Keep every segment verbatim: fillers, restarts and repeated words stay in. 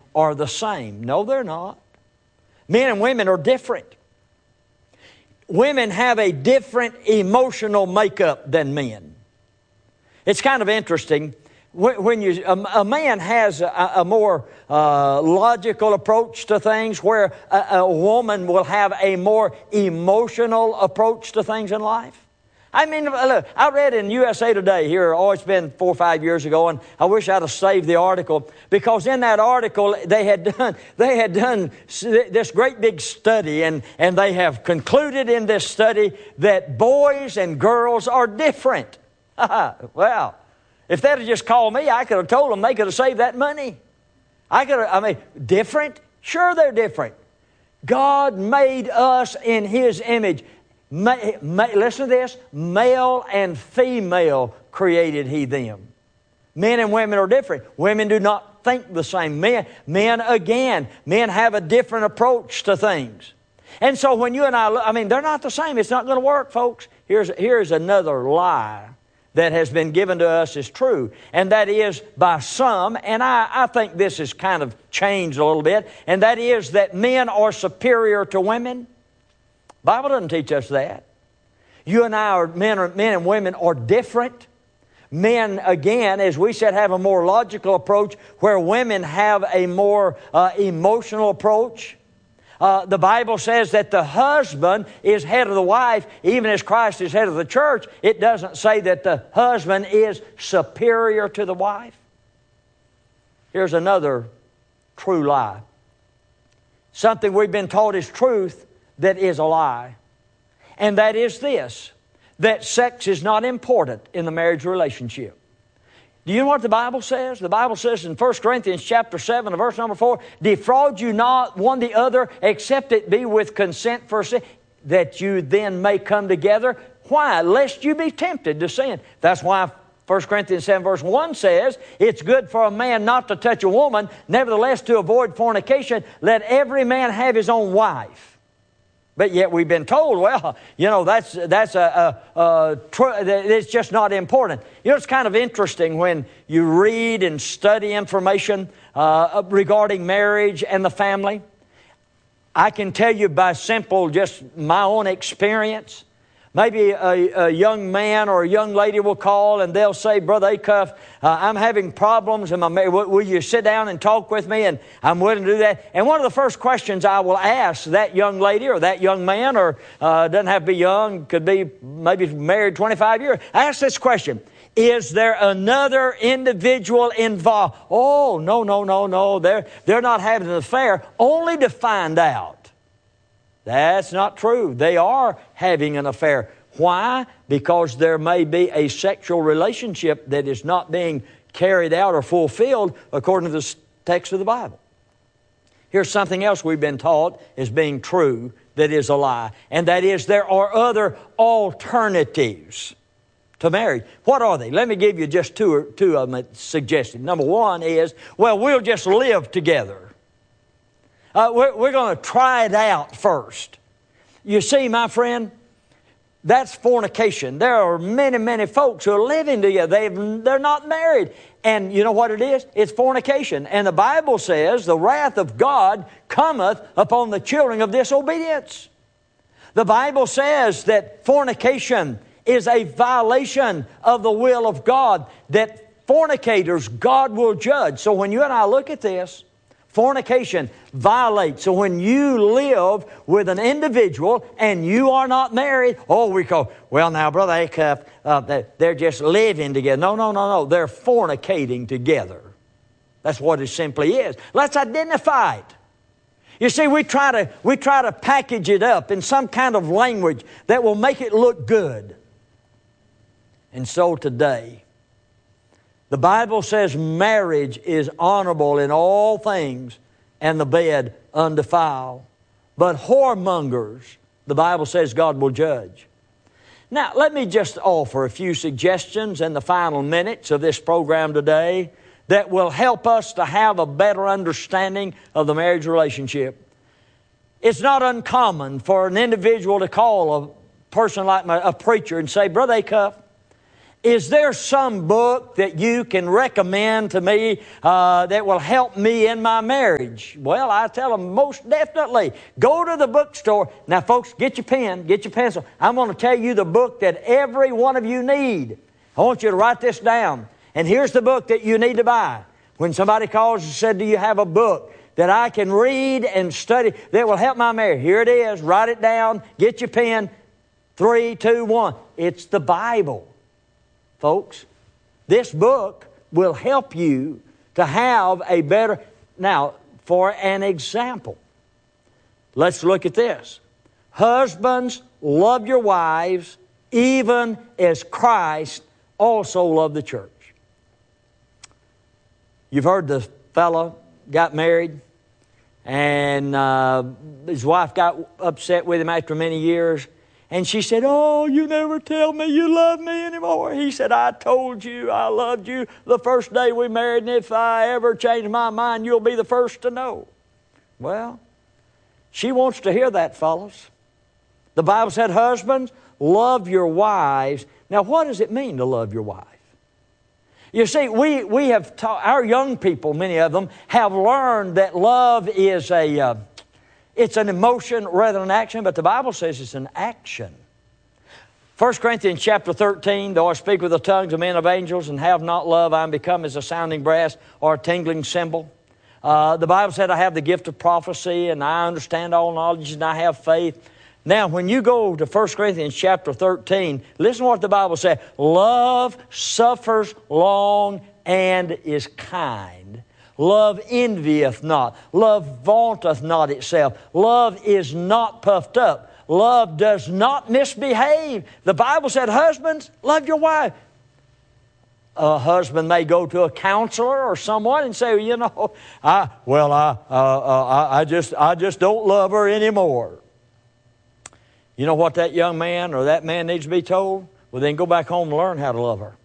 are the same. No, they're not. Men and women are different. Women have a different emotional makeup than men. It's kind of interesting. When you, a, a man has a, a more uh, logical approach to things, where a, a woman will have a more emotional approach to things in life. I mean, look, I read in U S A Today here, oh, it's been four or five years ago, and I wish I'd have saved the article, because in that article they had done they had done this great big study, and, and they have concluded in this study that boys and girls are different. Well, if they'd have just called me, I could have told them they could have saved that money. I could have, I mean, different? Sure, they're different. God made us in His image. Ma, ma, listen to this. Male and female created He them. Men and women are different. Women do not think the same. Men, men again, men have a different approach to things. And so when you and I, I mean, they're not the same. It's not going to work, folks. Here's, here's another lie that has been given to us as true, and that is by some, and I, I think this has kind of changed a little bit, and that is that men are superior to women. The Bible doesn't teach us that. You and I, are men, are, men and women, are different. Men, again, as we said, have a more logical approach, where women have a more uh, emotional approach. Uh, the Bible says that the husband is head of the wife, even as Christ is head of the church. It doesn't say that the husband is superior to the wife. Here's another true lie. Something we've been taught is truth that is a lie. And that is this, that sex is not important in the marriage relationship. Do you know what the Bible says? The Bible says in First Corinthians chapter seven, verse number four, defraud you not one the other, except it be with consent for sin, that you then may come together. Why? Lest you be tempted to sin. That's why First Corinthians seven, verse one says, it's good for a man not to touch a woman, nevertheless to avoid fornication, let every man have his own wife. But yet we've been told, well, you know, that's that's a, a, a tr- it's just not important. You know, it's kind of interesting when you read and study information uh, regarding marriage and the family. I can tell you by simple, just my own experience. Maybe a, a young man or a young lady will call and they'll say, Brother Acuff, uh, I'm having problems in my marriage. Will, will you sit down and talk with me? And I'm willing to do that. And one of the first questions I will ask that young lady or that young man, or uh, doesn't have to be young, could be maybe married twenty-five years. I ask this question. Is there another individual involved? Oh, no, no, no, no. They're, they're not having an affair, only to find out. That's not true. They are having an affair. Why? Because there may be a sexual relationship that is not being carried out or fulfilled according to the text of the Bible. Here's something else we've been taught as being true that is a lie, and that is there are other alternatives to marriage. What are they? Let me give you just two, or, two of them suggested. Number one is, well, we'll just live together. Uh, we're we're going to try it out first. You see, my friend, that's fornication. There are many, many folks who are living together. They've, they're not married. And you know what it is? It's fornication. And the Bible says the wrath of God cometh upon the children of disobedience. The Bible says that fornication is a violation of the will of God, that fornicators God will judge. So when you and I look at this, fornication violates. So when you live with an individual and you are not married, oh, we go, well, now, Brother Acuff, uh, they're just living together. No, no, no, no. They're fornicating together. That's what it simply is. Let's identify it. You see, we try to, we try to package it up in some kind of language that will make it look good. And so today, the Bible says marriage is honorable in all things and the bed undefiled. But whoremongers, the Bible says God will judge. Now, let me just offer a few suggestions in the final minutes of this program today that will help us to have a better understanding of the marriage relationship. It's not uncommon for an individual to call a person like my, a preacher and say, Brother Acuff, Is there some book that you can recommend to me uh, that will help me in my marriage? Well, I tell them most definitely, go to the bookstore. Now, folks, get your pen, get your pencil. I'm going to tell you the book that every one of you need. I want you to write this down. And here's the book that you need to buy. When somebody calls and said, do you have a book that I can read and study that will help my marriage? Here it is. Write it down. Get your pen. Three, two, one. It's the Bible. Folks, this book will help you to have a better... Now, for an example, let's look at this. Husbands, love your wives, even as Christ also loved the church. You've heard the fellow got married, and uh, his wife got upset with him after many years. And she said, oh, you never tell me you love me anymore. He said, I told you I loved you the first day we married, and if I ever change my mind, you'll be the first to know. Well, she wants to hear that, fellas. The Bible said, husbands, love your wives. Now, what does it mean to love your wife? You see, we, we have taught, our young people, many of them, have learned that love is a... Uh, It's an emotion rather than an action, but the Bible says it's an action. First Corinthians chapter thirteen, though I speak with the tongues of men of angels and have not love, I am become as a sounding brass or a tingling cymbal. Uh, the Bible said I have the gift of prophecy and I understand all knowledge and I have faith. Now, when you go to First Corinthians chapter thirteen, listen to what the Bible says. Love suffers long and is kind. Love envieth not. Love vaunteth not itself. Love is not puffed up. Love does not misbehave. The Bible said, husbands, love your wife. A husband may go to a counselor or someone and say, you know, I well, I uh, uh, I just I just don't love her anymore. You know what that young man or that man needs to be told? Well, then go back home and learn how to love her.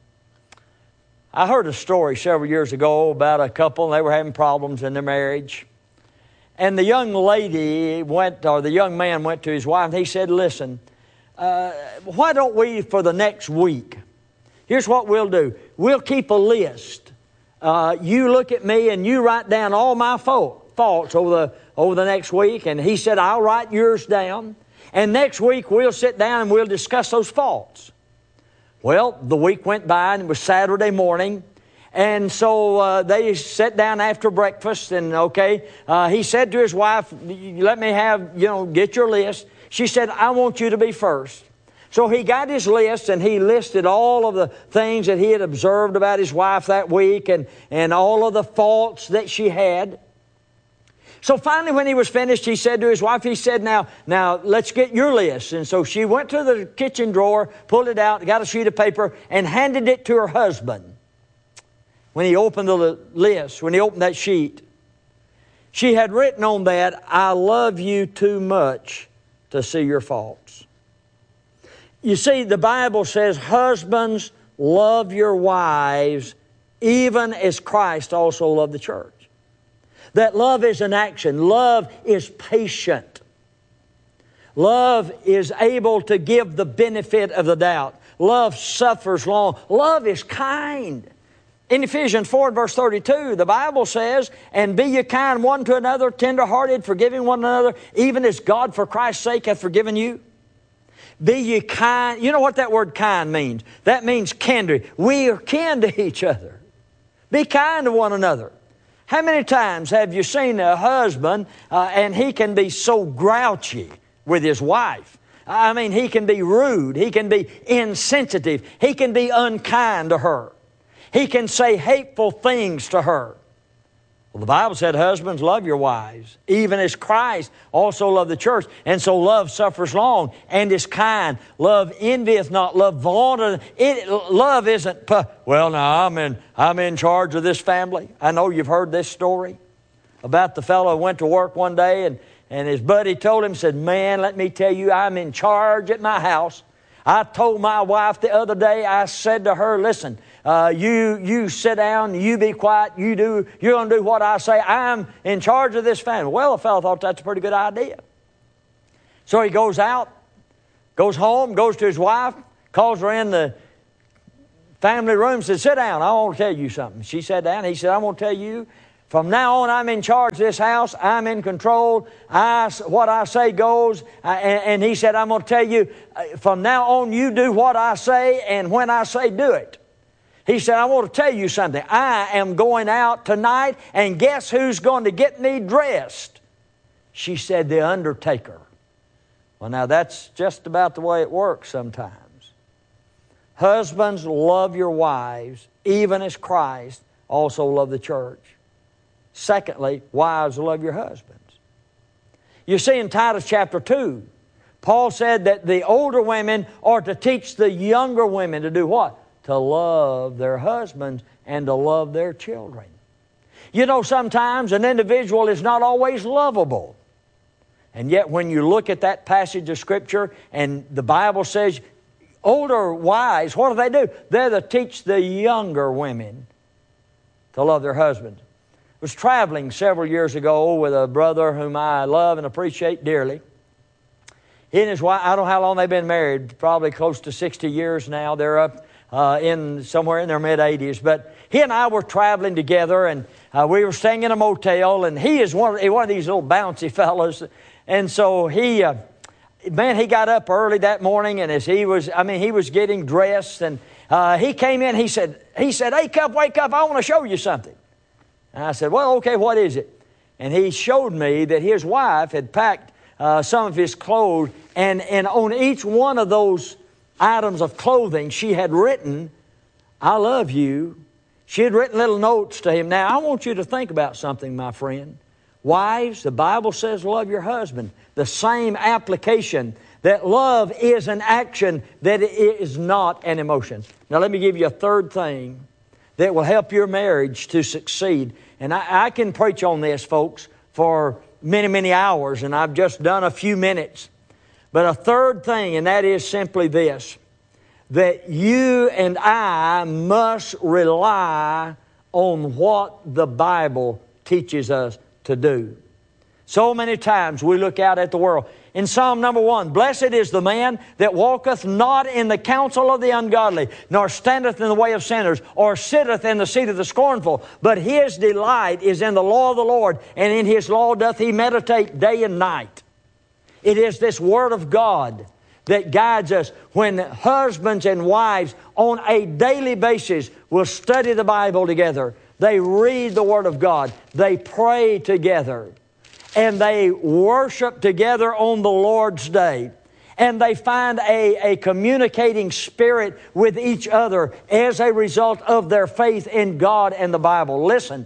I heard a story several years ago about a couple, and they were having problems in their marriage. And the young lady went, or the young man went to his wife, and he said, listen, uh, why don't we, for the next week, here's what we'll do. We'll keep a list. Uh, you look at me, and you write down all my faults over the, over the next week. And he said, I'll write yours down. And next week, we'll sit down and we'll discuss those faults. Well, the week went by, and it was Saturday morning, and so uh, they sat down after breakfast, and okay, uh, he said to his wife, let me have, you know, get your list. She said, I want you to be first. So he got his list, and he listed all of the things that he had observed about his wife that week, and, and all of the faults that she had. So finally, when he was finished, he said to his wife, he said, now, now let's get your list. And so she went to the kitchen drawer, pulled it out, got a sheet of paper, and handed it to her husband. When he opened the list, when he opened that sheet, she had written on that, I love you too much to see your faults. You see, the Bible says, husbands, love your wives, even as Christ also loved the church. That love is an action. Love is patient. Love is able to give the benefit of the doubt. Love suffers long. Love is kind. In Ephesians four, verse thirty-two, the Bible says, and be ye kind one to another, tenderhearted, forgiving one another, even as God for Christ's sake hath forgiven you. Be ye kind. You know what that word kind means? That means kindred. We are kin to each other. Be kind to one another. How many times have you seen a husband uh, and he can be so grouchy with his wife? I mean, he can be rude. He can be insensitive. He can be unkind to her. He can say hateful things to her. Well, the Bible said, husbands, love your wives, even as Christ also loved the church. And so love suffers long and is kind. Love envieth not. Love vaunteth. It, love isn't, well, now I'm in, I'm in charge of this family. I know you've heard this story about the fellow who went to work one day and, and his buddy told him, said, man, let me tell you, I'm in charge at my house. I told my wife the other day, I said to her, listen, uh, you you sit down, you be quiet, you do, you're going to do what I say. I'm in charge of this family. Well, the fellow thought that's a pretty good idea. So he goes out, goes home, goes to his wife, calls her in the family room, said, sit down, I want to tell you something. She sat down. He said, I want to tell you, from now on, I'm in charge of this house. I'm in control. I, what I say goes. I, and, and he said, I'm going to tell you, from now on, you do what I say, and when I say, do it. He said, I want to tell you something. I am going out tonight, and guess who's going to get me dressed? She said, the undertaker. Well, now that's just about the way it works sometimes. Husbands, love your wives, even as Christ also loved the church. Secondly, wives, love your husbands. You see in Titus chapter two, Paul said that the older women are to teach the younger women to do what? To love their husbands and to love their children. You know, sometimes an individual is not always lovable. And yet when you look at that passage of Scripture and the Bible says, older wives, what do they do? They're to teach the younger women to love their husbands. I was traveling several years ago with a brother whom I love and appreciate dearly. He and his wife, I don't know how long they've been married, probably close to sixty years now. They're up uh, in somewhere in their mid-eighties. But he and I were traveling together, and uh, we were staying in a motel, and he is one of, one of these little bouncy fellas. And so he, uh, man, he got up early that morning, and as he was, I mean, he was getting dressed, and uh, he came in, he said, he said, hey, Cup, wake up, I want to show you something. And I said, well, okay, what is it? And he showed me that his wife had packed uh, some of his clothes, and, and on each one of those items of clothing, she had written, I love you. She had written little notes to him. Now, I want you to think about something, my friend. Wives, the Bible says love your husband. The same application, that love is an action, that it is not an emotion. Now, let me give you a third thing that will help your marriage to succeed. And I, I can preach on this, folks, for many, many hours, and I've just done a few minutes. But a third thing, and that is simply this, that you and I must rely on what the Bible teaches us to do. So many times we look out at the world. In Psalm number one, blessed is the man that walketh not in the counsel of the ungodly, nor standeth in the way of sinners, or sitteth in the seat of the scornful. But his delight is in the law of the Lord, and in his law doth he meditate day and night. It is this Word of God that guides us when husbands and wives on a daily basis will study the Bible together. They read the Word of God. They pray together. And they worship together on the Lord's Day. And they find a, a communicating spirit with each other as a result of their faith in God and the Bible. Listen,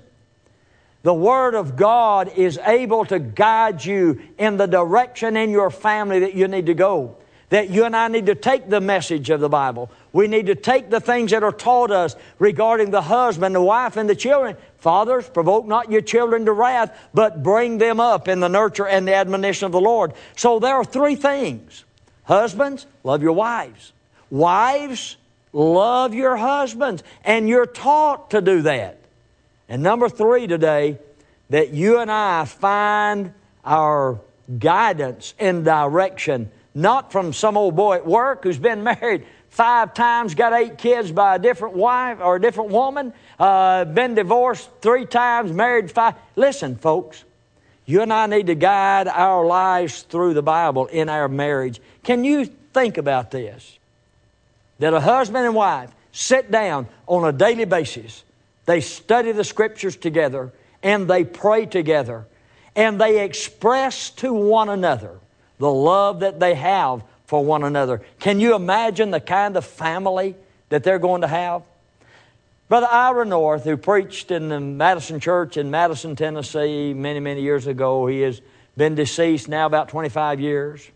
the Word of God is able to guide you in the direction in your family that you need to go. That you and I need to take the message of the Bible. We need to take the things that are taught us regarding the husband, the wife, and the children. Fathers, provoke not your children to wrath, but bring them up in the nurture and the admonition of the Lord. So there are three things. Husbands, love your wives. Wives, love your husbands. And you're taught to do that. And number three today, that you and I find our guidance and direction not from some old boy at work who's been married five times, got eight kids by a different wife or a different woman, uh, been divorced three times, married five. Listen, folks, you and I need to guide our lives through the Bible in our marriage. Can you think about this? That a husband and wife sit down on a daily basis. They study the Scriptures together and they pray together and they express to one another the love that they have for one another. Can you imagine the kind of family that they're going to have? Brother Ira North, who preached in the Madison Church in Madison, Tennessee many, many years ago, he has been deceased now about twenty-five years.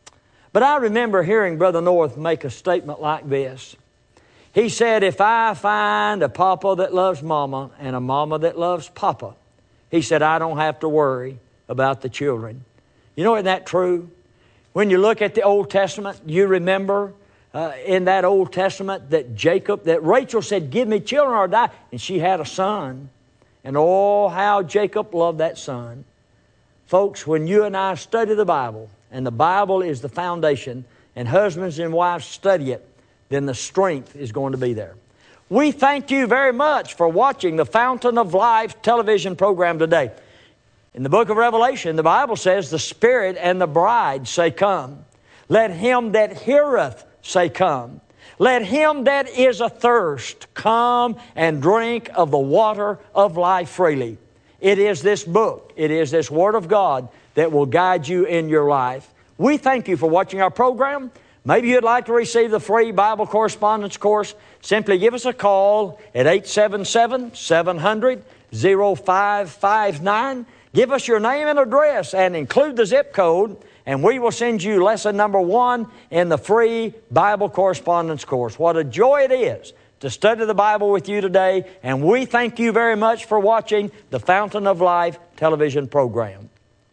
But I remember hearing Brother North make a statement like this. He said, if I find a papa that loves mama and a mama that loves papa, he said, I don't have to worry about the children. You know, isn't that true? When you look at the Old Testament, you remember uh, in that Old Testament that Jacob, that Rachel said, give me children or die. And she had a son. And oh, how Jacob loved that son. Folks, when you and I study the Bible, and the Bible is the foundation, and husbands and wives study it, then the strength is going to be there. We thank you very much for watching the Fountain of Life television program today. In the book of Revelation, the Bible says, the Spirit and the bride say, come. Let him that heareth say, come. Let him that is athirst come and drink of the water of life freely. It is this book, it is this Word of God that will guide you in your life. We thank you for watching our program. Maybe you'd like to receive the free Bible correspondence course. Simply give us a call at eight seven seven, seven hundred, oh five five nine. Give us your name and address and include the zip code, and we will send you lesson number one in the free Bible correspondence course. What a joy it is to study the Bible with you today, and we thank you very much for watching the Fountain of Life television program.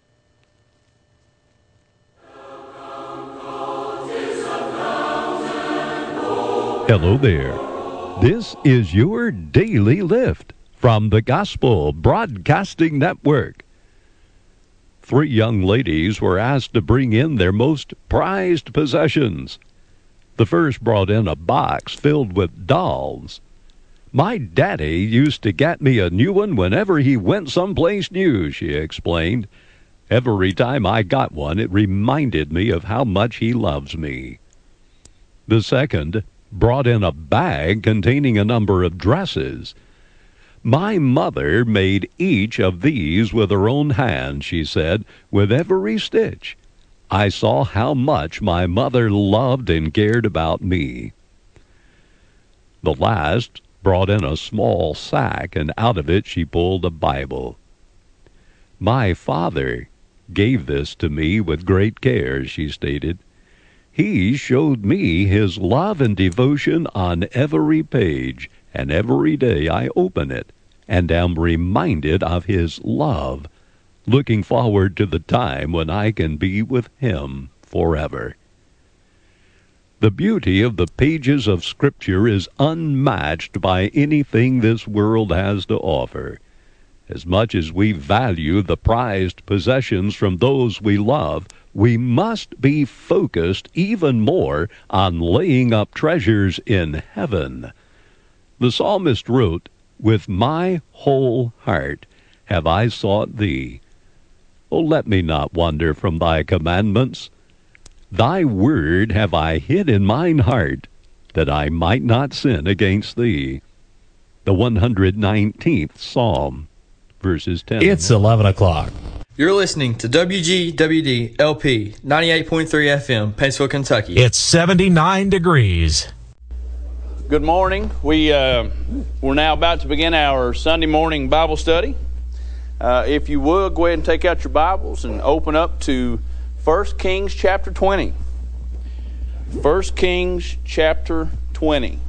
Hello there. This is your Daily Lift from the Gospel Broadcasting Network. Three young ladies were asked to bring in their most prized possessions. The first brought in a box filled with dolls. My daddy used to get me a new one whenever he went someplace new, she explained. Every time I got one, it reminded me of how much he loves me. The second brought in a bag containing a number of dresses. My mother made each of these with her own hand, she said, with every stitch. I saw how much my mother loved and cared about me. The last brought in a small sack, and out of it she pulled a Bible. My father gave this to me with great care, she stated. He showed me his love and devotion on every page, and every day I open it and am reminded of his love, looking forward to the time when I can be with him forever. The beauty of the pages of Scripture is unmatched by anything this world has to offer. As much as we value the prized possessions from those we love, we must be focused even more on laying up treasures in heaven. The psalmist wrote, with my whole heart have I sought thee. O let me not wander from thy commandments. Thy word have I hid in mine heart, that I might not sin against thee. The one hundred nineteenth Psalm, verses ten. It's eleven o'clock. You're listening to W G W D L P ninety-eight point three F M, Paintsville, Kentucky. It's seventy-nine degrees. Good morning. We, uh, we're now about to begin our Sunday morning Bible study. Uh, if you would, go ahead and take out your Bibles and open up to First Kings chapter twenty. First Kings chapter twenty.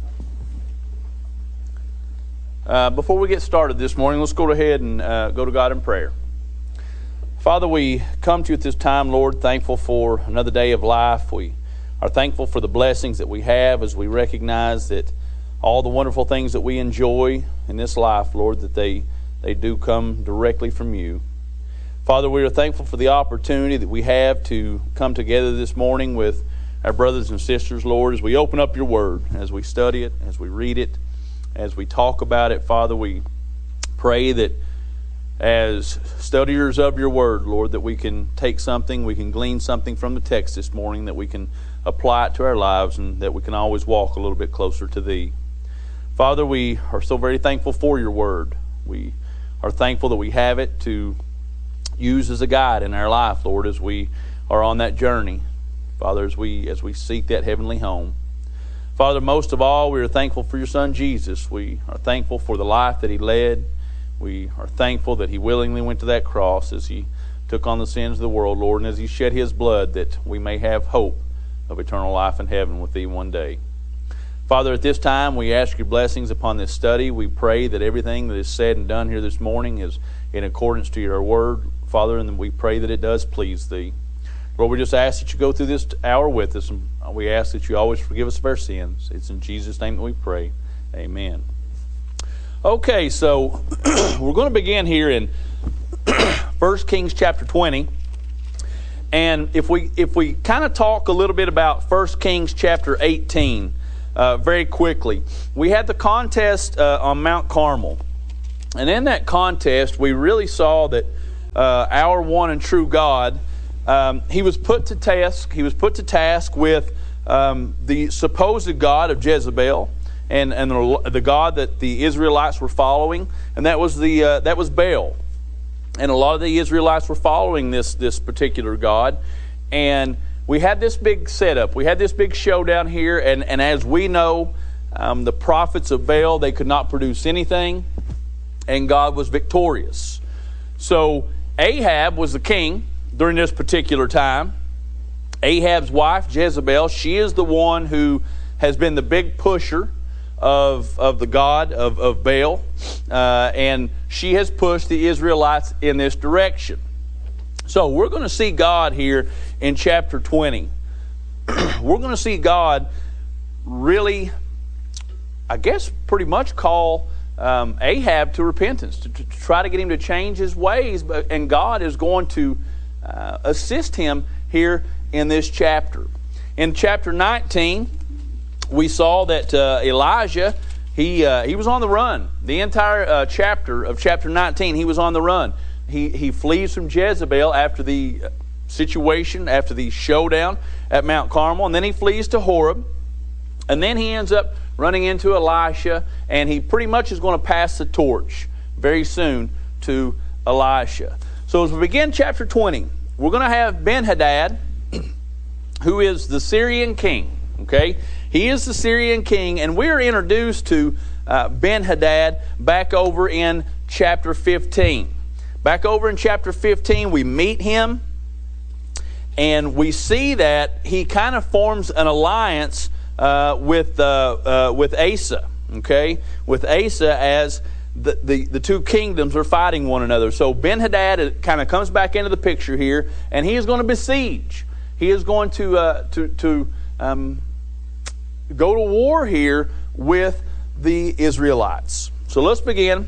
Uh, before we get started this morning, let's go ahead and uh, go to God in prayer. Father, we come to you at this time, Lord, thankful for another day of life. We are thankful for the blessings that we have as we recognize that all the wonderful things that we enjoy in this life, Lord, that they, they do come directly from you. Father, we are thankful for the opportunity that we have to come together this morning with our brothers and sisters, Lord, as we open up your word, as we study it, as we read it, as we talk about it. Father, we pray that as studiers of your word, Lord, that we can take something, we can glean something from the text this morning, that we can apply it to our lives, and that we can always walk a little bit closer to thee. Father, we are so very thankful for your word. We are thankful that we have it to use as a guide in our life, Lord, as we are on that journey. Father, as we as we seek that heavenly home. Father, most of all, we are thankful for your Son, Jesus. We are thankful for the life that he led. We are thankful that he willingly went to that cross as he took on the sins of the world, Lord, and as he shed his blood that we may have hope of eternal life in heaven with thee one day. Father, at this time, we ask your blessings upon this study. We pray that everything that is said and done here this morning is in accordance to your word, Father, and we pray that it does please thee. Lord, we just ask that you go through this hour with us, and we ask that you always forgive us of our sins. It's in Jesus' name that we pray. Amen. Okay, so we're going to begin here in First Kings chapter twenty. And if we if we kind of talk a little bit about First Kings chapter eighteen, uh, very quickly. We had the contest uh, on Mount Carmel. And in that contest, we really saw that uh, our one and true God, um, he was put to task. He was put to task with um, the supposed God of Jezebel, and and the, the God that the Israelites were following, and that was the uh, that was Baal. And a lot of the Israelites were following this this particular God, and we had this big setup. We had this big showdown here, and and as we know, um, the prophets of Baal, they could not produce anything, and God was victorious. So Ahab was the king during this particular time. Ahab's wife, Jezebel, she is the one who has been the big pusher of, of the god of, of Baal, uh, and she has pushed the Israelites in this direction. So we're going to see God here in chapter twenty. We're going to see God really, I guess, pretty much call um, Ahab to repentance, to, to try to get him to change his ways, but, and God is going to uh, assist him here in this chapter. In chapter nineteen, we saw that uh, Elijah, he uh, he was on the run. The entire uh, chapter of chapter nineteen, he was on the run. He he flees from Jezebel after the situation, after the showdown at Mount Carmel, and then he flees to Horeb, and then he ends up running into Elisha, and he pretty much is going to pass the torch very soon to Elisha. So as we begin chapter twenty, we're going to have Ben-Hadad, who is the Syrian king. Okay, he is the Syrian king, and we're introduced to uh, Ben-Hadad back over in chapter fifteen. Back over in chapter fifteen, we meet him, and we see that he kind of forms an alliance uh, with uh, uh, with Asa. Okay, with Asa, as the, the the two kingdoms are fighting one another. So Ben-Hadad kind of comes back into the picture here, and he is going to besiege. He is going to uh, to to um, go to war here with the Israelites. So let's begin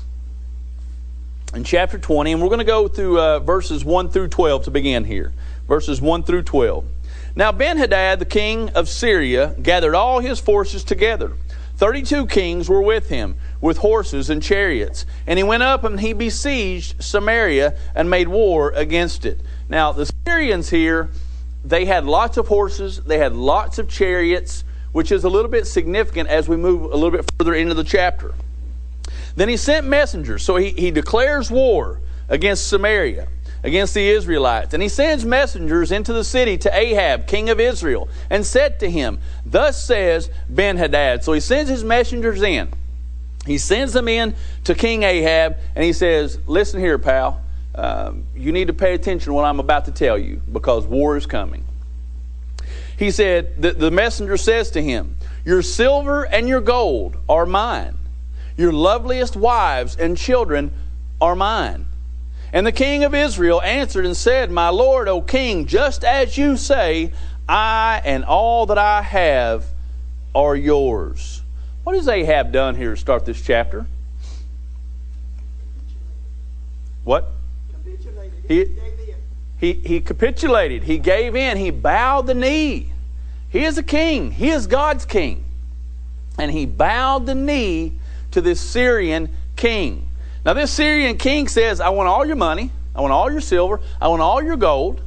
in chapter twenty, and we're going to go through uh, verses one through twelve to begin here. Verses one through twelve. Now Ben-Hadad, the king of Syria, gathered all his forces together. Thirty-two kings were with him, with horses and chariots. And he went up and he besieged Samaria and made war against it. Now the Syrians here, they had lots of horses, they had lots of chariots, which is a little bit significant as we move a little bit further into the chapter. Then he sent messengers. So he, he declares war against Samaria, against the Israelites. And he sends messengers into the city to Ahab, king of Israel, and said to him, "Thus says Ben-Hadad." So he sends his messengers in. He sends them in to King Ahab, and he says, "Listen here, pal. Um, you need to pay attention to what I'm about to tell you, because war is coming." He said, the, the messenger says to him, "Your silver and your gold are mine. Your loveliest wives and children are mine." And the king of Israel answered and said, "My lord, O king, just as you say, I and all that I have are yours." What has Ahab done here to start this chapter? What? He, he, he capitulated. He gave in. He bowed the knee. He is a king. He is God's king. And he bowed the knee to this Syrian king. Now this Syrian king says, "I want all your money. I want all your silver. I want all your gold."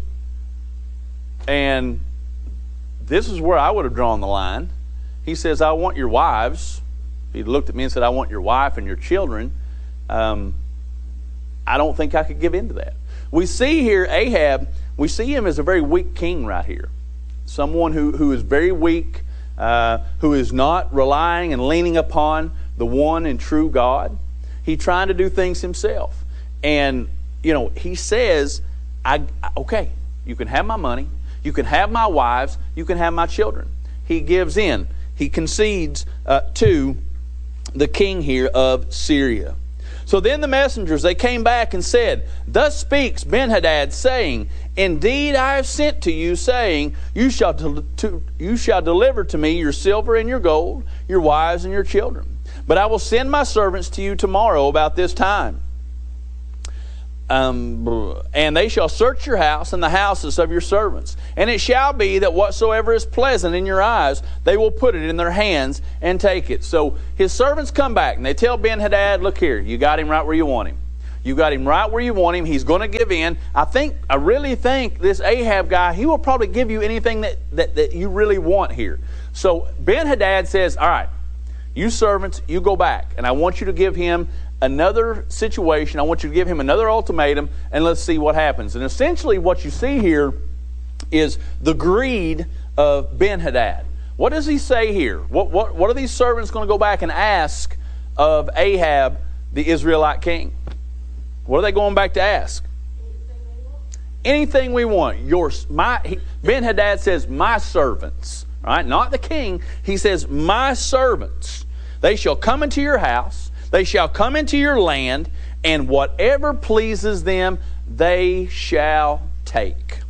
And this is where I would have drawn the line. He says, "I want your wives." He looked at me and said, "I want your wife and your children." Um, I don't think I could give in to that. We see here Ahab, we see him as a very weak king right here. Someone who, who is very weak, uh, who is not relying and leaning upon the one and true God. He's trying to do things himself. And, you know, he says, I, okay, you can have my money, you can have my wives, you can have my children. He gives in. He concedes uh, to the king here of Syria. So then the messengers, they came back and said, "Thus speaks Ben-Hadad, saying, Indeed I have sent to you, saying, you shall, to, to, you shall deliver to me your silver and your gold, your wives and your children. But I will send my servants to you tomorrow about this time." Um, and they shall search your house and the houses of your servants. And it shall be that whatsoever is pleasant in your eyes, they will put it in their hands and take it. So his servants come back and they tell Ben-Hadad, look here, you got him right where you want him. You got him right where you want him. He's going to give in. I think, I really think this Ahab guy, he will probably give you anything that, that, that you really want here. So Ben-Hadad says, all right, you servants, you go back. And I want you to give him another situation. I want you to give him another ultimatum, and let's see what happens. And essentially what you see here is the greed of Ben-Hadad. What does he say here? What, what, what are these servants going to go back and ask of Ahab, the Israelite king? What are they going back to ask? Anything we want. Your, my, he, Ben-Hadad says, my servants. Right? Not the king. He says, my servants. They shall come into your house. They shall come into your land, and whatever pleases them, they shall take.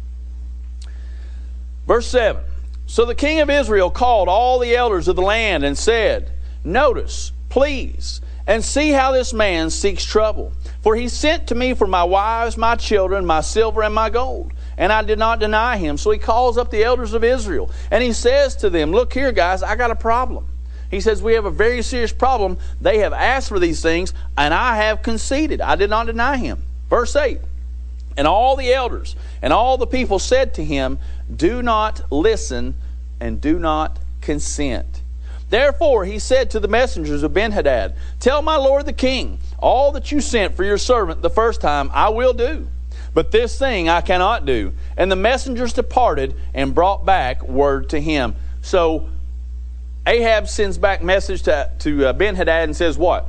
Verse seven. So the king of Israel called all the elders of the land and said, notice, please, and see how this man seeks trouble. For he sent to me for my wives, my children, my silver, and my gold. And I did not deny him. So he calls up the elders of Israel, and he says to them, look here, guys, I got a problem. He says, we have a very serious problem. They have asked for these things, and I have conceded. I did not deny him. Verse eight. And all the elders and all the people said to him, do not listen and do not consent. Therefore he said to the messengers of Ben-Hadad, tell my lord the king, all that you sent for your servant the first time I will do. But this thing I cannot do. And the messengers departed and brought back word to him. So Ahab sends back message to, to uh, Ben-Hadad and says what?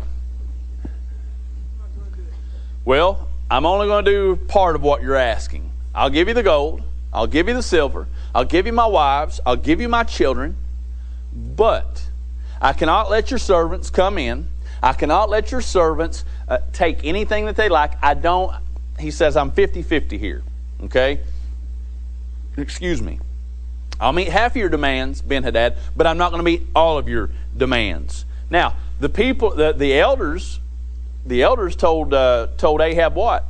Well, I'm only going to do part of what you're asking. I'll give you the gold. I'll give you the silver. I'll give you my wives. I'll give you my children. But I cannot let your servants come in. I cannot let your servants uh, take anything that they like. I don't, he says, I'm fifty-fifty here. Okay? Excuse me. I'll meet half of your demands, Ben-Hadad, but I'm not going to meet all of your demands. Now, the people, the, the elders, the elders told uh, told Ahab what?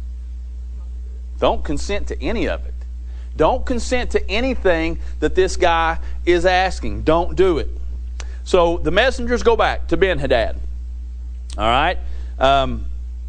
Don't consent to any of it. Don't consent to anything that this guy is asking. Don't do it. So the messengers go back to Ben-Hadad. All right. Um,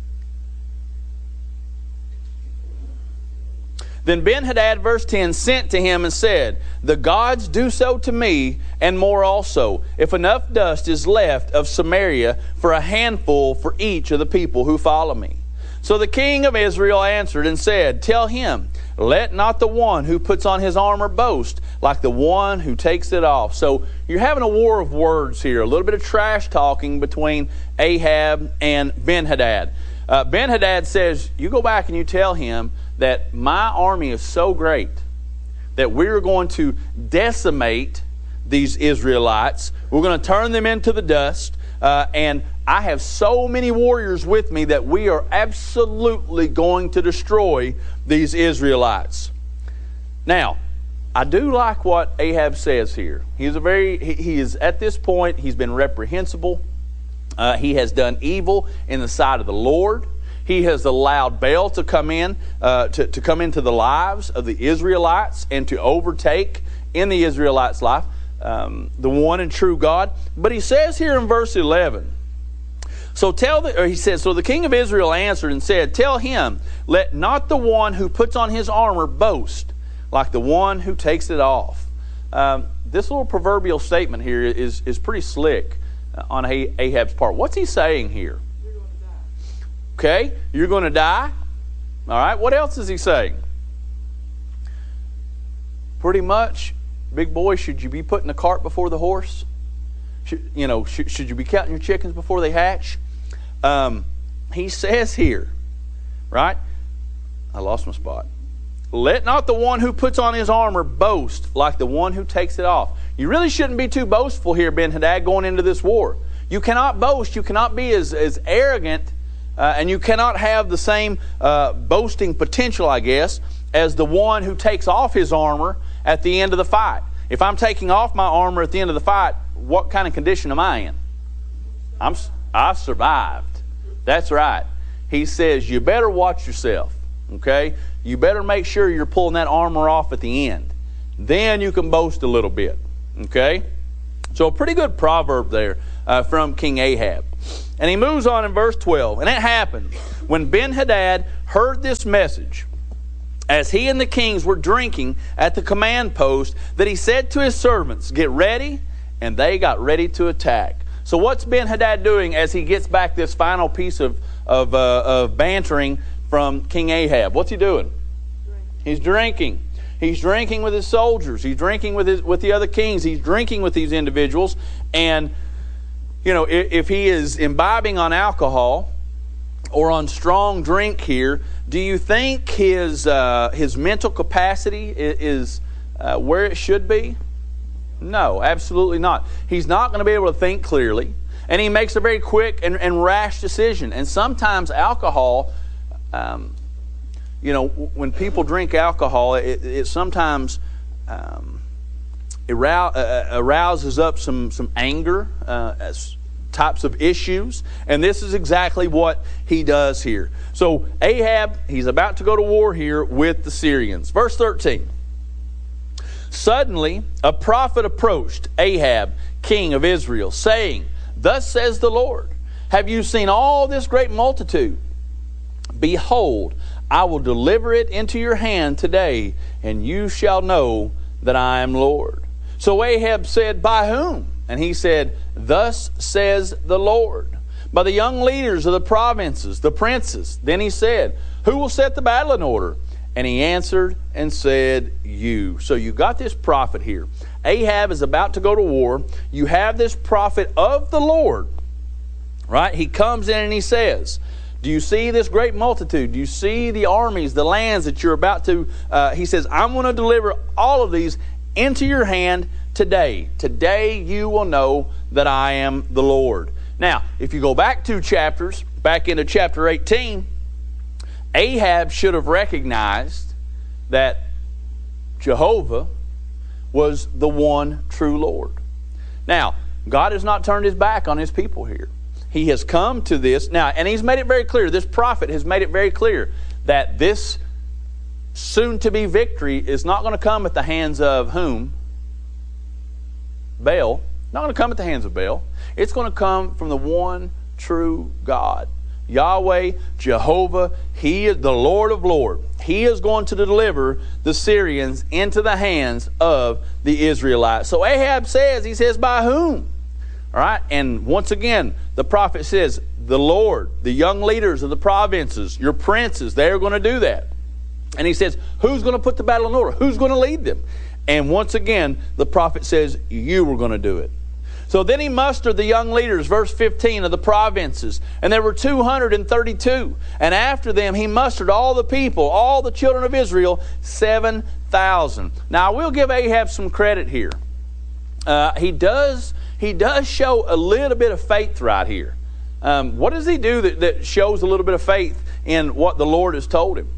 Then Ben-Hadad, verse ten, sent to him and said, the gods do so to me, and more also, if enough dust is left of Samaria for a handful for each of the people who follow me. So the king of Israel answered and said, tell him, let not the one who puts on his armor boast like the one who takes it off. So you're having a war of words here, a little bit of trash talking between Ahab and Ben-Hadad. Uh, Ben-Hadad says, you go back and you tell him that my army is so great that we're going to decimate these Israelites. We're going to turn them into the dust. Uh, and I have so many warriors with me that we are absolutely going to destroy these Israelites. Now, I do like what Ahab says here. He's a very, he, he is at this point, he's been reprehensible. Uh, he has done evil in the sight of the Lord. He has allowed Baal to come in, uh, to, to come into the lives of the Israelites and to overtake in the Israelites' life um, the one and true God. But he says here in verse eleven, so tell the, or he says, so the king of Israel answered and said, tell him, let not the one who puts on his armor boast like the one who takes it off. Um, this little proverbial statement here is, is pretty slick on Ahab's part. What's he saying here? Okay, you're going to die. All right, what else is he saying? Pretty much, big boy, should you be putting the cart before the horse? Should, you know, should, should you be counting your chickens before they hatch? Um, he says here, right? I lost my spot. Let not the one who puts on his armor boast like the one who takes it off. You really shouldn't be too boastful here, Ben-Hadad, going into this war. You cannot boast. You cannot be as, as arrogant Uh, and you cannot have the same uh, boasting potential, I guess, as the one who takes off his armor at the end of the fight. If I'm taking off my armor at the end of the fight, what kind of condition am I in? I'm, I survived. That's right. he says, you better watch yourself, okay? You better make sure you're pulling that armor off at the end. Then you can boast a little bit, okay? So a pretty good proverb there uh, from King Ahab. And he moves on in verse twelve. And it happened when Ben-Hadad heard this message, as he and the kings were drinking at the command post, that he said to his servants, get ready, and they got ready to attack. So what's Ben-Hadad doing as he gets back this final piece of, of, uh, of bantering from King Ahab? What's he doing? Drinking. He's drinking. He's drinking with his soldiers. He's drinking with his, with the other kings. He's drinking with these individuals. And, you know, if, if he is imbibing on alcohol or on strong drink here, do you think his uh, his mental capacity is uh, where it should be? No, absolutely not. He's not going to be able to think clearly, and he makes a very quick and, and rash decision. And sometimes alcohol, um, you know, when people drink alcohol, it, it sometimes um, arou- uh, arouses up some some anger, uh, as types of issues, and this is exactly what he does here. So Ahab, he's about to go to war here with the Syrians. Verse thirteen. Suddenly a prophet approached Ahab, king of Israel, saying, thus says the Lord, have you seen all this great multitude? Behold, I will deliver it into your hand today, and you shall know that I am Lord. So Ahab said, by whom? And he said, thus says the Lord, by the young leaders of the provinces, the princes. Then he said, who will set the battle in order? And he answered and said, you. So you got this prophet here. Ahab is about to go to war. You have this prophet of the Lord, right? He comes in and he says, do you see this great multitude? Do you see the armies, the lands that you're about to, uh, he says, I'm going to deliver all of these into your hand today. Today you will know that I am the Lord. Now, if you go back two chapters, back into chapter eighteen, Ahab should have recognized that Jehovah was the one true Lord. Now, God has not turned his back on his people here. He has come to this now, and he's made it very clear, this prophet has made it very clear that this soon-to-be victory is not going to come at the hands of whom? Baal. Not going to come at the hands of Baal. It's going to come from the one true God. Yahweh, Jehovah, He is the Lord of Lords. He is going to deliver the Syrians into the hands of the Israelites. So Ahab says, he says, by whom? All right, and once again, the prophet says, the Lord, the young leaders of the provinces, your princes, they are going to do that. And he says, who's going to put the battle in order? Who's going to lead them? And once again, the prophet says, you were going to do it. So then he mustered the young leaders, verse fifteen, of the provinces. And there were two hundred thirty-two. And after them he mustered all the people, all the children of Israel, seven thousand. Now I will give Ahab some credit here. Uh, he does he does show a little bit of faith right here. Um, what does he do that, that shows a little bit of faith in what the Lord has told him?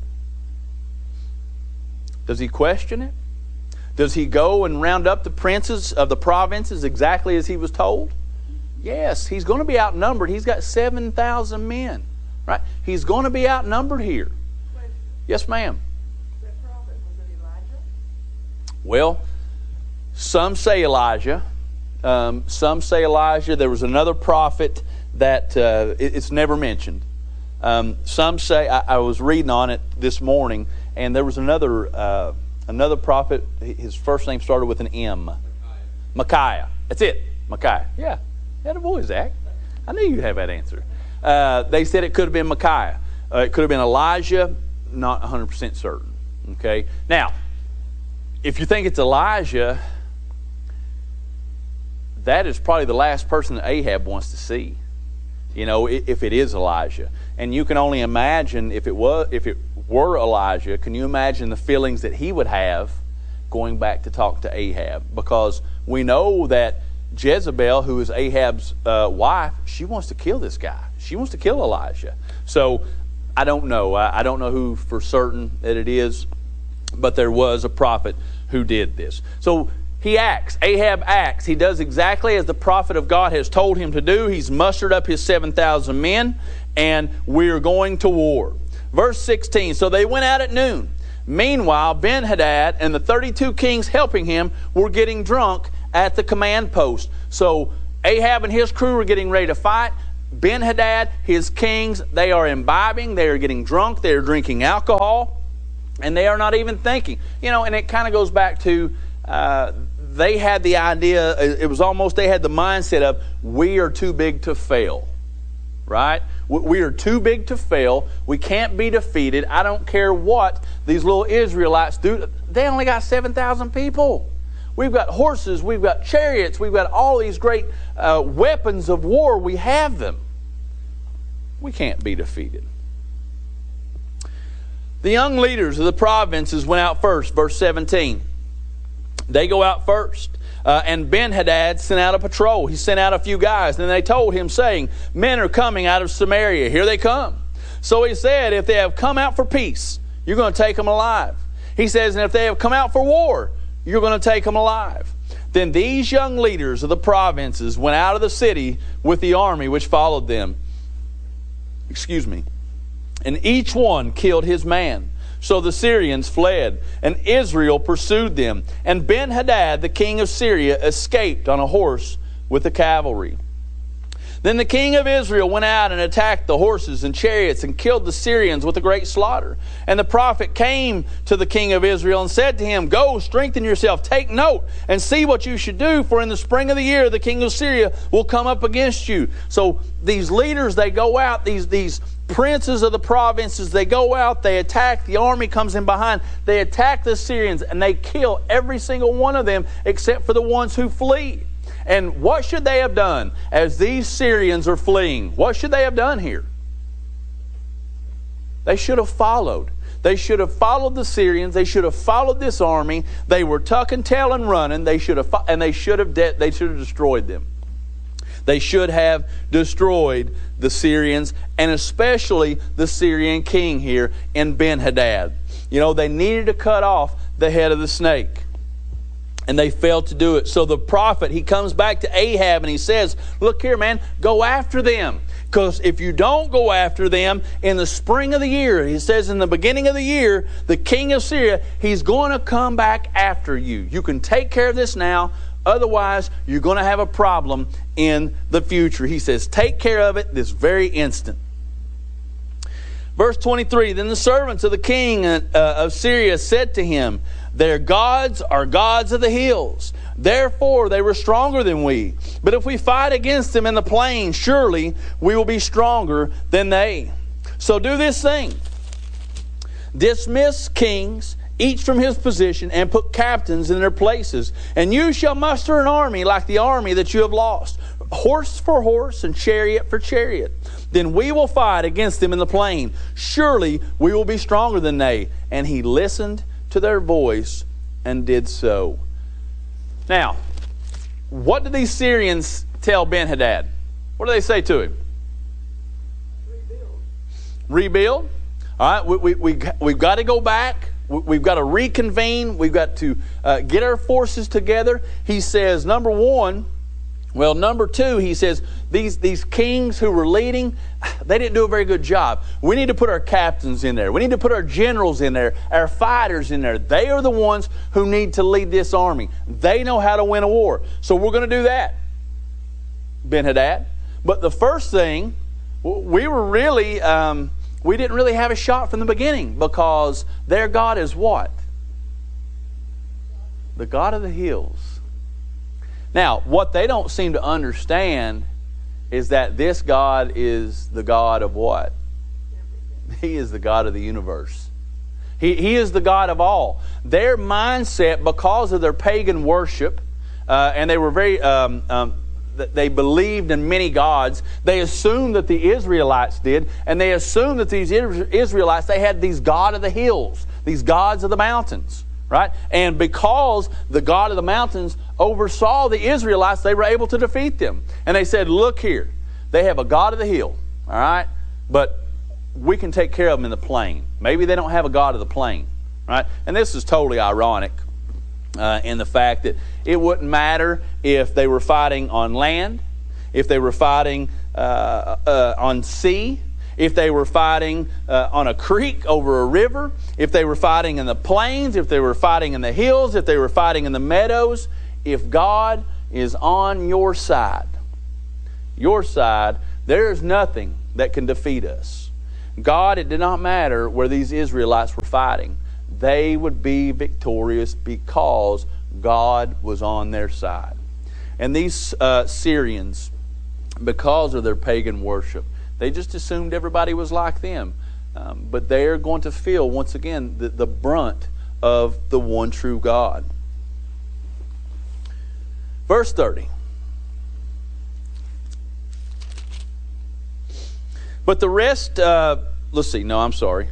Does he question it? Does he go and round up the princes of the provinces exactly as he was told? Yes, he's going to be outnumbered. He's got seven thousand men. Right? He's going to be outnumbered here. Question. Yes, ma'am. That prophet, was it Elijah? Well, some say Elijah. Um, some say Elijah. There was another prophet that uh, it, it's never mentioned. Um, some say, I, I was reading on it this morning, and there was another uh, another prophet. His first name started with an M. Micaiah. Micaiah. That's it. Micaiah. Yeah. Had a boy, Zach. I knew you'd have that answer. Uh, they said it could have been Micaiah. Uh, it could have been Elijah. Not one hundred percent certain. Okay. Now, if you think it's Elijah, that is probably the last person that Ahab wants to see. You know, if it is Elijah. And you can only imagine if it was, if it were Elijah, can you imagine the feelings that he would have going back to talk to Ahab? Because we know that Jezebel, who is Ahab's uh, wife, she wants to kill this guy. She wants to kill Elijah. So I don't know. I, I don't know who for certain that it is, but there was a prophet who did this. So he acts. Ahab acts. He does exactly as the prophet of God has told him to do. He's mustered up his seven thousand men, and we're going to war. Verse sixteen, so they went out at noon. Meanwhile, Ben-Hadad and the thirty-two kings helping him were getting drunk at the command post. So Ahab and his crew were getting ready to fight. Ben-Hadad, his kings, they are imbibing, they are getting drunk, they are drinking alcohol, and they are not even thinking. You know, and it kind of goes back to, uh, they had the idea, it was almost, they had the mindset of, we are too big to fail, right? We are too big to fail. We can't be defeated. I don't care what these little Israelites do. They only got seven thousand people. We've got horses, we've got chariots, we've got all these great uh, weapons of war. We have them. We can't be defeated. The young leaders of the provinces went out first, verse seventeen. They go out first. Uh, and Ben-Hadad sent out a patrol. He sent out a few guys. And they told him, saying, men are coming out of Samaria. Here they come. So he said, if they have come out for peace, you're going to take them alive. He says, and if they have come out for war, you're going to take them alive. Then these young leaders of the provinces went out of the city with the army which followed them. Excuse me. And each one killed his man. So the Syrians fled, and Israel pursued them. And Ben-Hadad, the king of Syria, escaped on a horse with the cavalry. Then the king of Israel went out and attacked the horses and chariots and killed the Syrians with a great slaughter. And the prophet came to the king of Israel and said to him, go, strengthen yourself, take note, and see what you should do, for in the spring of the year the king of Syria will come up against you. So these leaders, they go out, these, these princes of the provinces, they go out, they attack, the army comes in behind, they attack the Syrians, and they kill every single one of them except for the ones who flee. And what should they have done as these Syrians are fleeing? What should they have done here? They should have followed. They should have followed the Syrians. They should have followed this army. They were tuck and tail and running. They should have, and they should have, de- they should have destroyed them. They should have destroyed the Syrians, and especially the Syrian king here in Ben-Hadad. You know, they needed to cut off the head of the snake. And they failed to do it. So the prophet, he comes back to Ahab and he says, look here, man, go after them. Because if you don't go after them in the spring of the year, he says in the beginning of the year, the king of Syria, he's going to come back after you. You can take care of this now. Otherwise, you're going to have a problem in the future. He says, take care of it this very instant. Verse twenty-three, then the servants of the king uh, of Syria said to him, their gods are gods of the hills. Therefore they were stronger than we. But if we fight against them in the plain, surely we will be stronger than they. So do this thing. Dismiss kings, each from his position, and put captains in their places. And you shall muster an army like the army that you have lost, horse for horse and chariot for chariot. Then we will fight against them in the plain. Surely we will be stronger than they. And he listened to their voice and did so. Now, what did these Syrians tell Ben-Hadad? What do they say to him? Rebuild. Rebuild. All right, we, we, we, we've got to go back. We, we've got to reconvene. We've got to uh, get our forces together. He says, number one, well, number two, he says, these, these kings who were leading, they didn't do a very good job. We need to put our captains in there. We need to put our generals in there, our fighters in there. They are the ones who need to lead this army. They know how to win a war. So we're going to do that, Ben-Hadad. But the first thing, we were really, um, we didn't really have a shot from the beginning, because their God is what? The God of the hills. Now, what they don't seem to understand is that this God is the God of what? He is the God of the universe. He, he is the God of all. Their mindset, because of their pagan worship, uh, and they were very, um, um, they believed in many gods. They assumed that the Israelites did, and they assumed that these Israelites, they had these God of the hills, these gods of the mountains. Right? And because the God of the mountains oversaw the Israelites, they were able to defeat them. And they said, look here, they have a God of the hill, all right? But we can take care of them in the plain. Maybe they don't have a God of the plain, right? And this is totally ironic uh, in the fact that it wouldn't matter if they were fighting on land, if they were fighting uh, uh, on sea. if they were fighting uh, on a creek over a river, if they were fighting in the plains, if they were fighting in the hills, if they were fighting in the meadows, if God is on your side, your side, there is nothing that can defeat us. God, it did not matter where these Israelites were fighting. They would be victorious because God was on their side. And these uh, Syrians, because of their pagan worship, they just assumed everybody was like them. Um, but they are going to feel, once again, the, the brunt of the one true God. Verse thirty. But the rest, uh, let's see, no, I'm sorry.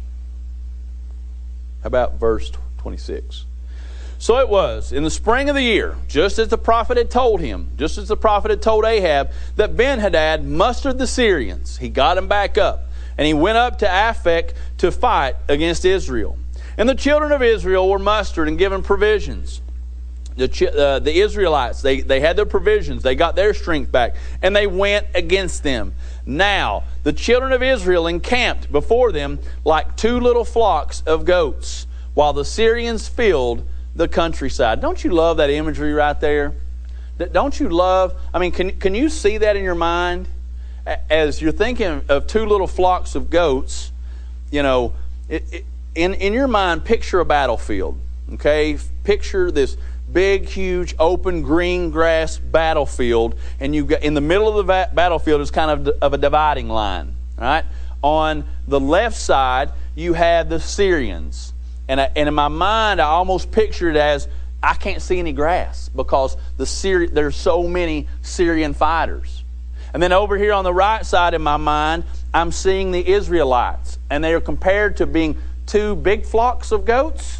How about verse twenty-six? So it was, in the spring of the year, just as the prophet had told him, just as the prophet had told Ahab, that Ben-Hadad mustered the Syrians. He got them back up, and he went up to Aphek to fight against Israel. And the children of Israel were mustered and given provisions. The, uh, the Israelites, they, they had their provisions, they got their strength back, and they went against them. Now, the children of Israel encamped before them like two little flocks of goats, while the Syrians filled the countryside. Don't you love that imagery right there? Don't you love, I mean, can, can you see that in your mind? As you're thinking of two little flocks of goats, you know, it, it, in, in your mind, picture a battlefield, okay? Picture this big, huge, open, green grass battlefield, and you got in the middle of the va- battlefield is kind of, of a dividing line, right? On the left side, you have the Syrians. And, I, and in my mind, I almost picture it as, I can't see any grass because the Syri- there's so many Syrian fighters. And then over here on the right side in my mind, I'm seeing the Israelites. And they are compared to being two big flocks of goats?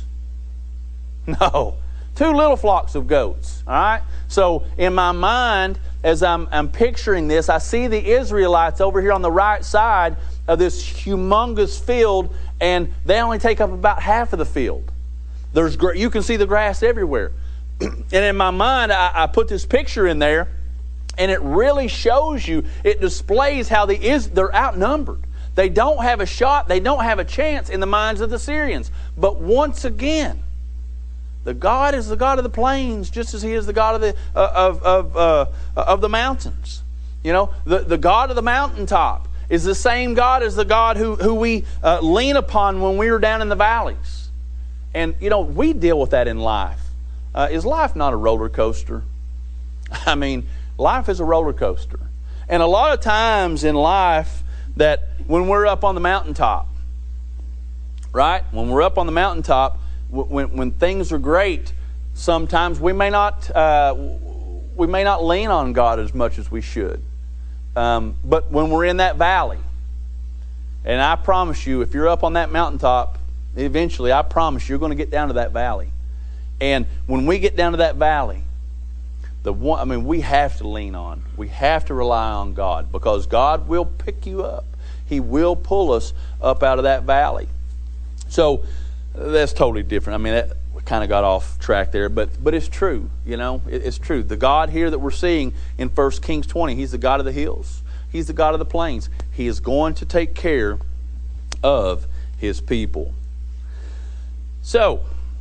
No, two little flocks of goats. All right? So in my mind, as I'm, I'm picturing this, I see the Israelites over here on the right side of this humongous field, and they only take up about half of the field. There's you can see the grass everywhere. And in my mind, I, I put this picture in there, and it really shows you, it displays how the is they're outnumbered. They don't have a shot, they don't have a chance in the minds of the Syrians. But once again, the God is the God of the plains, just as He is the God of the uh, of of uh, of the mountains. You know, the the God of the mountaintop is the same God as the God who who we uh, lean upon when we are down in the valleys. And you know, we deal with that in life. Uh, is life not a roller coaster? I mean, life is a roller coaster, and a lot of times in life, that when we're up on the mountaintop, right? When we're up on the mountaintop. When when things are great, sometimes we may not uh, we may not lean on God as much as we should. Um, but when we're in that valley, and I promise you, if you're up on that mountaintop, eventually, I promise you're going to get down to that valley. And when we get down to that valley, the one I mean, we have to lean on. We have to rely on God, because God will pick you up. He will pull us up out of that valley. So. That's totally different. I mean, that, we kind of got off track there, but but it's true. You know, it, it's true. The God here that we're seeing in First Kings twenty, He's the God of the hills. He's the God of the plains. He is going to take care of His people. So,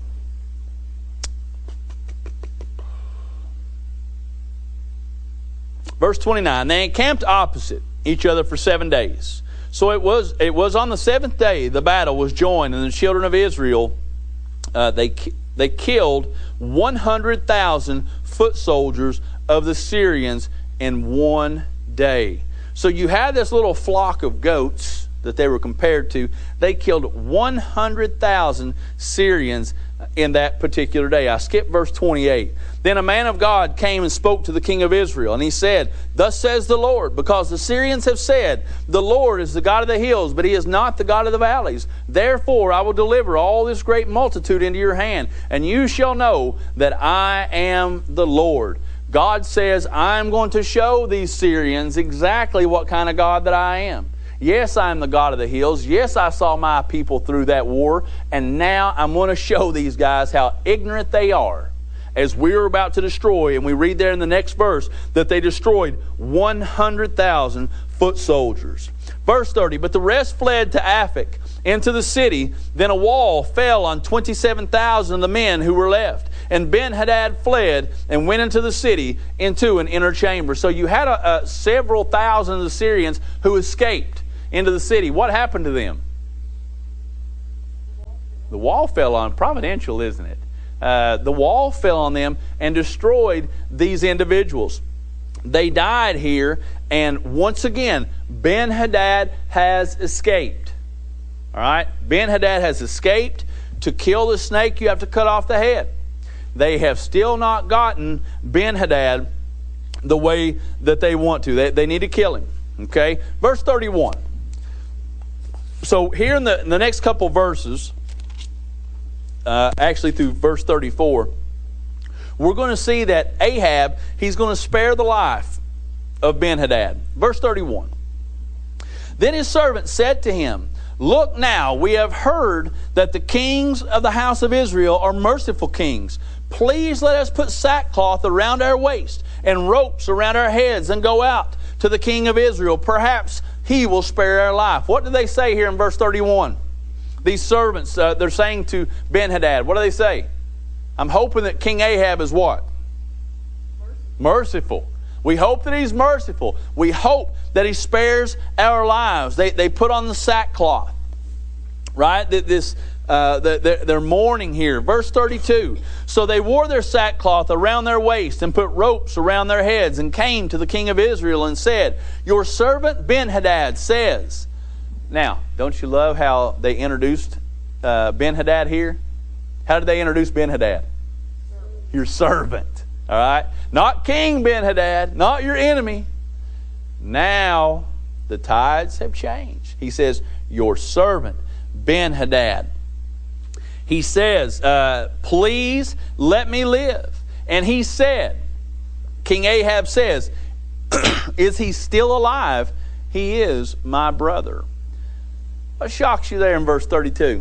verse twenty-nine, they encamped opposite each other for seven days. So it was it was on the seventh day the battle was joined, and the children of Israel, uh, they they killed one hundred thousand foot soldiers of the Syrians in one day. So you had this little flock of goats that they were compared to. They killed one hundred thousand Syrians in that particular day. I skipped verse twenty-eight. Then a man of God came and spoke to the king of Israel, and he said, "Thus says the Lord, because the Syrians have said, the Lord is the God of the hills, but He is not the God of the valleys. Therefore I will deliver all this great multitude into your hand, and you shall know that I am the Lord." God says, I'm going to show these Syrians exactly what kind of God that I am. Yes, I am the God of the hills. Yes, I saw my people through that war. And now I'm going to show these guys how ignorant they are, as we're about to destroy. And we read there in the next verse that they destroyed one hundred thousand foot soldiers. Verse thirty, but the rest fled to Aphek into the city. Then a wall fell on twenty-seven thousand of the men who were left. And Ben-Hadad fled and went into the city into an inner chamber. So you had a, a, several thousand Assyrians who escaped into the city. What happened to them? The wall fell on, providential, isn't it? Uh, the wall fell on them and destroyed these individuals. They died here, and once again, Ben-Hadad has escaped. All right? Ben-Hadad has escaped. To kill the snake, you have to cut off the head. They have still not gotten Ben-Hadad the way that they want to. They, they need to kill him. Okay? Verse thirty-one. So here in the, in the next couple verses, uh, actually through verse thirty-four, we're going to see that Ahab, he's going to spare the life of Ben-Hadad. Verse thirty-one. Then his servant said to him, look now, we have heard that the kings of the house of Israel are merciful kings. Please let us put sackcloth around our waist and ropes around our heads and go out to the king of Israel. Perhaps he will spare our life. What do they say here in verse thirty-one? These servants, uh, they're saying to Ben-Hadad, what do they say? I'm hoping that King Ahab is what? Merciful. Merciful. We hope that he's merciful. We hope that he spares our lives. They, they put on the sackcloth. Right? This, uh, they're, they're mourning here. Verse thirty-two. So they wore their sackcloth around their waist and put ropes around their heads and came to the king of Israel and said, your servant Ben-Hadad says. Now, don't you love how they introduced uh, Ben-Hadad here? How did they introduce Ben-Hadad? Servant. Your servant. All right? Not King Ben-Hadad, not your enemy. Now, the tides have changed. He says, your servant Ben-Hadad. He says, uh, please let me live. And he said, King Ahab says, is he still alive? He is my brother. What shocks you there in verse thirty-two?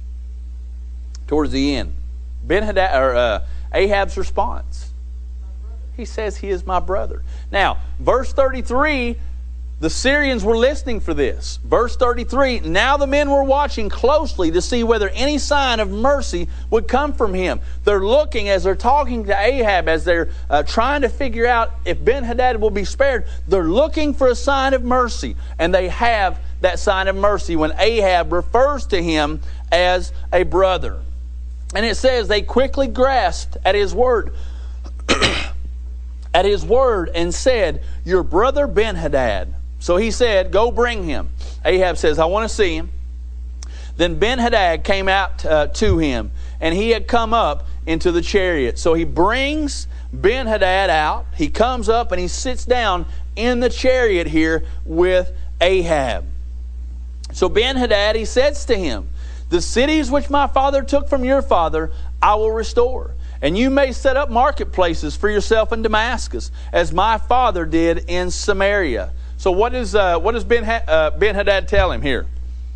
Towards the end. Ben-Hadad, or uh, Ahab's response. He says he is my brother. Now, verse thirty-three, the Syrians were listening for this. Verse thirty-three, now the men were watching closely to see whether any sign of mercy would come from him. They're looking as they're talking to Ahab, as they're uh, trying to figure out if Ben-Hadad will be spared. They're looking for a sign of mercy, and they have that sign of mercy when Ahab refers to him as a brother. And it says they quickly grasped at his word, at his word, and said, your brother Ben-Hadad. So he said, go bring him. Ahab says, I want to see him. Then Ben-Hadad came out uh, to him, and he had come up into the chariot. So he brings Ben-Hadad out. He comes up and he sits down in the chariot here with Ahab. So Ben-Hadad, he says to him, the cities which my father took from your father, I will restore. And you may set up marketplaces for yourself in Damascus, as my father did in Samaria. So what, is, uh, what does Ben, uh, Ben-Hadad tell him here?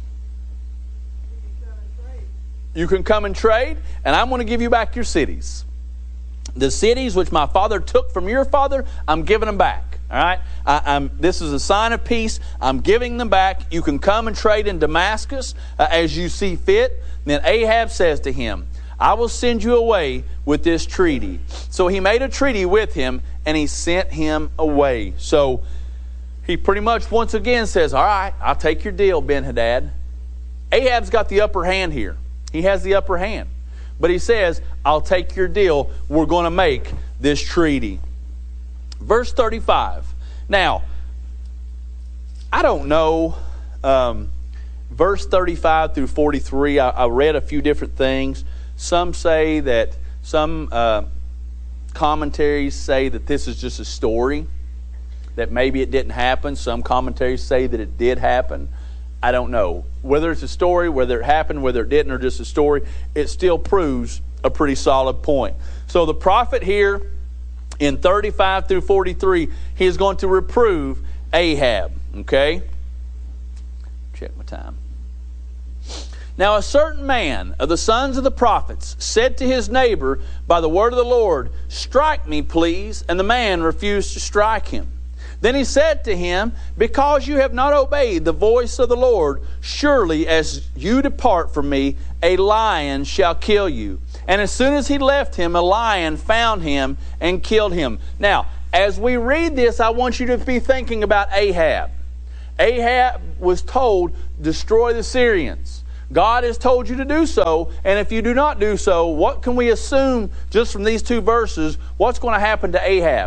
You can come and trade, and I'm going to give you back your cities. The cities which my father took from your father, I'm giving them back. All right? I, I'm, this is a sign of peace. I'm giving them back. You can come and trade in Damascus uh, as you see fit. Then Ahab says to him, I will send you away with this treaty. So he made a treaty with him, and he sent him away. So he pretty much once again says, all right, I'll take your deal, Ben-Hadad. Ahab's got the upper hand here. He has the upper hand. But he says, I'll take your deal. We're going to make this treaty. Verse thirty-five. Now, I don't know, um, verse thirty-five through forty-three, I, I read a few different things. Some say that, some uh, commentaries say that this is just a story, that maybe it didn't happen. Some commentaries say that it did happen. I don't know. Whether it's a story, whether it happened, whether it didn't, or just a story, it still proves a pretty solid point. So the prophet here in thirty-five through forty-three, he is going to reprove Ahab. Okay? Check my time. Now a certain man of the sons of the prophets said to his neighbor by the word of the Lord, strike me, please. And the man refused to strike him. Then he said to him, because you have not obeyed the voice of the Lord, surely as you depart from me, a lion shall kill you. And as soon as he left him, a lion found him and killed him. Now, as we read this, I want you to be thinking about Ahab. Ahab was told, destroy the Syrians. God has told you to do so, and if you do not do so, what can we assume just from these two verses, what's going to happen to Ahab?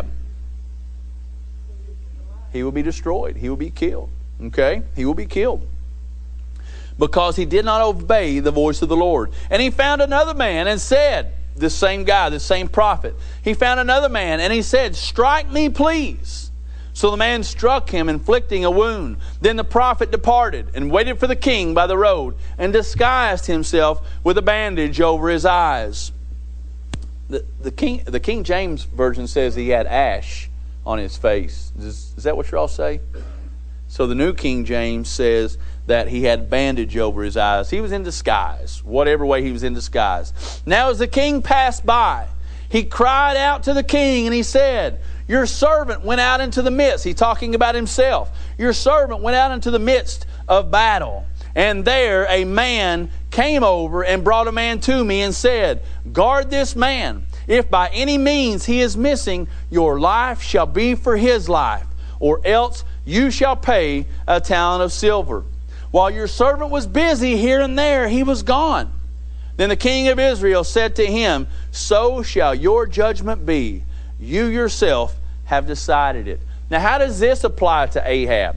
He will be destroyed. He will be killed. Okay? He will be killed. Because he did not obey the voice of the Lord. And he found another man and said, this same guy, this same prophet, he found another man and he said, strike me, please. So the man struck him, inflicting a wound. Then the prophet departed and waited for the king by the road and disguised himself with a bandage over his eyes. The, the, King, the King James Version says he had ash on his face. Is, is that what you all say? So the New King James says that he had bandage over his eyes. He was in disguise, whatever way he was in disguise. Now as the king passed by, he cried out to the king and he said, your servant went out into the midst. He's talking about himself. Your servant went out into the midst of battle. And there a man came over and brought a man to me and said, guard this man. If by any means he is missing, your life shall be for his life, or else you shall pay a talent of silver. While your servant was busy here and there, he was gone. Then the king of Israel said to him, so shall your judgment be. You yourself have decided it. Now, how does this apply to Ahab?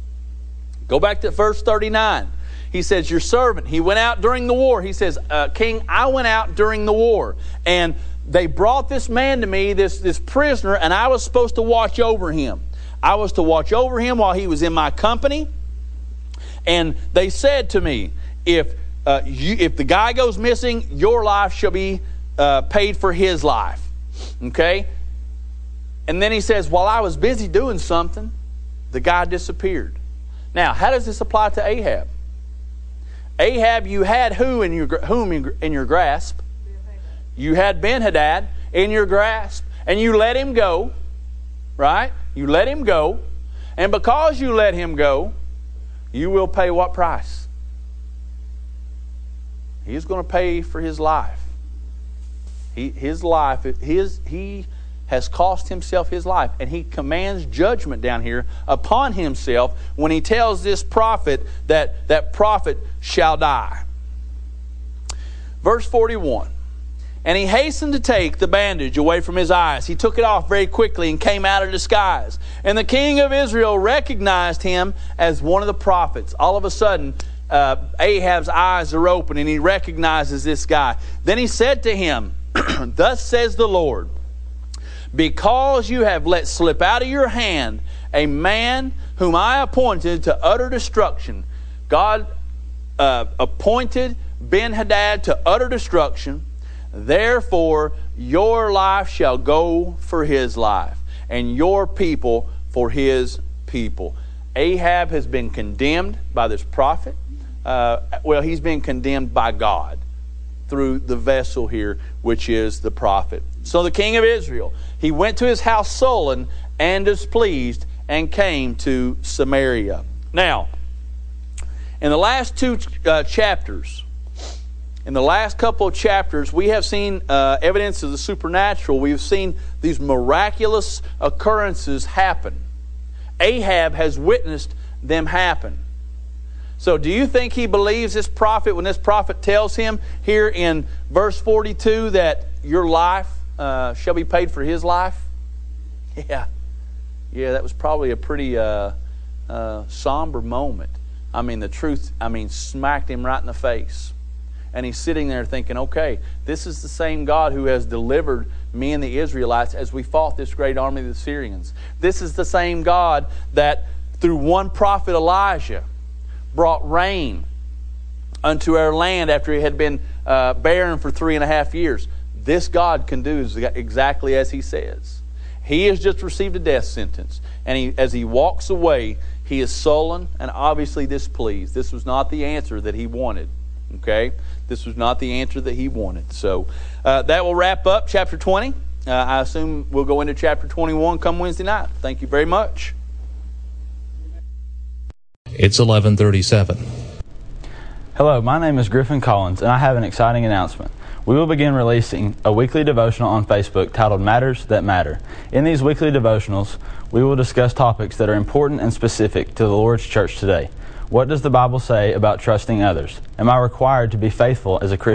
Go back to verse thirty-nine. He says, your servant, he went out during the war. He says, uh, King, I went out during the war. And they brought this man to me, this, this prisoner, and I was supposed to watch over him. I was to watch over him while he was in my company. And they said to me, if, uh, you, if the guy goes missing, your life shall be uh, paid for his life. Okay? And then he says, while I was busy doing something, the guy disappeared. Now, how does this apply to Ahab? Ahab, you had who in your, whom in your grasp? You had Ben-Hadad in your grasp. And you let him go. Right? You let him go. And because you let him go, you will pay what price? He's going to pay for his life. He, his life, his, he has cost himself his life. And he commands judgment down here upon himself when he tells this prophet that that prophet shall die. Verse forty-one. And he hastened to take the bandage away from his eyes. He took it off very quickly and came out of disguise. And the king of Israel recognized him as one of the prophets. All of a sudden, uh, Ahab's eyes are open and he recognizes this guy. Then he said to him, thus says the Lord, because you have let slip out of your hand a man whom I appointed to utter destruction. God uh, appointed Ben-Hadad to utter destruction. Therefore, your life shall go for his life, and your people for his people. Ahab has been condemned by this prophet. Uh, well, he's been condemned by God through the vessel here, which is the prophet. So the king of Israel, he went to his house sullen and displeased and came to Samaria. Now, in the last two uh, chapters, in the last couple of chapters, we have seen uh, evidence of the supernatural. We've seen these miraculous occurrences happen. Ahab has witnessed them happen. So do you think he believes this prophet when this prophet tells him here in verse forty-two that your life uh, shall be paid for his life? Yeah. Yeah, that was probably a pretty uh, uh, somber moment. I mean, the truth, I mean, smacked him right in the face. And he's sitting there thinking, okay, this is the same God who has delivered me and the Israelites as we fought this great army of the Syrians. This is the same God that through one prophet Elijah brought rain unto our land after it had been uh, barren for three and a half years. This God can do exactly as he says. He has just received a death sentence. And he, as he walks away, he is sullen and obviously displeased. This was not the answer that he wanted. Okay? This was not the answer that he wanted. So uh, that will wrap up chapter twenty. Uh, I assume we'll go into chapter twenty-one come Wednesday night. Thank you very much. It's eleven thirty-seven. Hello, my name is Griffin Collins, and I have an exciting announcement. We will begin releasing a weekly devotional on Facebook titled Matters That Matter. In these weekly devotionals, we will discuss topics that are important and specific to the Lord's church today. What does the Bible say about trusting others? Am I required to be faithful as a Christian?